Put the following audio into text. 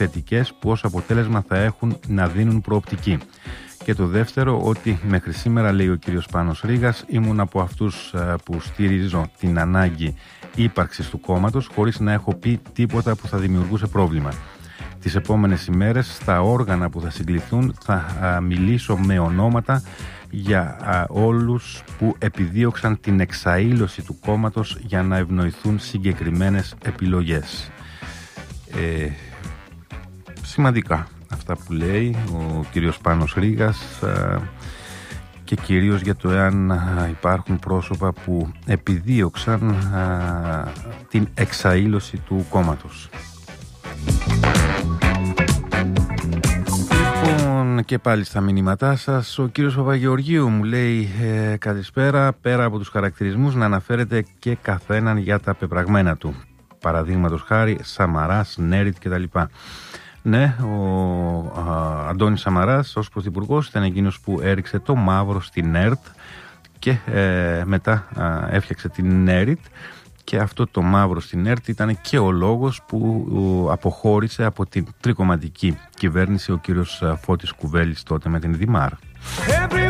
θετικές που ως αποτέλεσμα θα έχουν να δίνουν προοπτική. Και το δεύτερο, ότι μέχρι σήμερα, λέει ο κύριος Πάνος Ρήγας, ήμουν από αυτούς που στηρίζω την ανάγκη ύπαρξης του κόμματος χωρίς να έχω πει τίποτα που θα δημιουργούσε πρόβλημα. Τις επόμενες ημέρες στα όργανα που θα συγκληθούν θα μιλήσω με ονόματα για όλους που επιδίωξαν την εξαήλωση του κόμματος για να ευνοηθούν συγκεκριμένες επιλογές. Σημαντικά αυτά που λέει ο κύριος Πάνος Ρήγας, και κυρίως για το εάν υπάρχουν πρόσωπα που επιδίωξαν την εξαήλωση του κόμματος. Λοιπόν, και πάλι στα μηνύματά σας, ο κύριος Παπαγεωργίου μου λέει καλησπέρα, πέρα από τους χαρακτηρισμούς να αναφέρετε και καθέναν για τα πεπραγμένα του. Παραδείγματος χάρη Σαμαράς, Νέριτ κτλ. Ναι, ο Αντώνης Σαμαράς ως πρωθυπουργός ήταν εκείνος που έριξε το μαύρο στην ΕΡΤ και μετά έφτιαξε την ΝΕΡΙΤ, και αυτό το μαύρο στην ΕΡΤ ήταν και ο λόγος που αποχώρησε από την τρικομματική κυβέρνηση ο κύριος Φώτης Κουβέλης τότε με την Δημάρ.